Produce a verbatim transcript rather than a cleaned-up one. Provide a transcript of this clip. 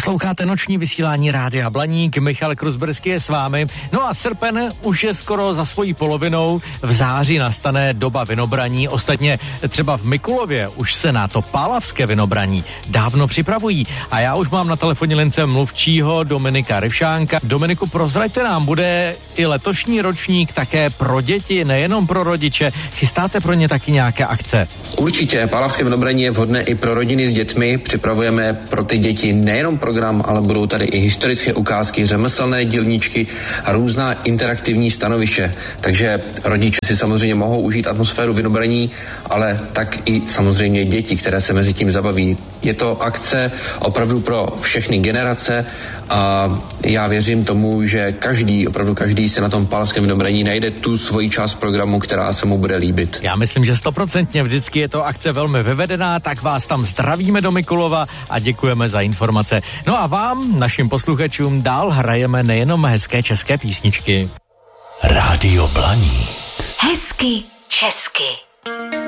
Posloucháte noční vysílání Rádia Blaník, Michal Kruzberský je s vámi. No a srpen už je skoro za svojí polovinou, v září nastane doba vinobraní. Ostatně třeba v Mikulově už se na to pálavské vinobraní dávno připravují. A já už mám na telefonní lince mluvčího Dominika Ryvšánka. Dominiku, prozraďte nám, bude i letošní ročník také pro děti, nejenom pro rodiče. Chystáte pro ně taky nějaké akce? Určitě, pálavské vinobraní je vhodné i pro rodiny s dětmi. Připravujeme pro ty děti nejenom program, ale budou tady i historické ukázky, řemeslné dílničky a různá interaktivní stanoviště. Takže rodiče si samozřejmě mohou užít atmosféru vinobraní, ale tak i samozřejmě děti, které se mezi tím zabaví. Je to akce opravdu pro všechny generace a já věřím tomu, že každý, opravdu každý se na tom pálavském vinobraní najde tu svoji část programu, která se mu bude líbit. Já myslím, že stoprocentně vždycky je to akce velmi vyvedená, tak vás tam zdravíme do Mikulova a děkujeme za informace. No a vám, našim posluchačům, dál hrajeme nejenom hezké české písničky. Rádio Blaník. Hezky česky.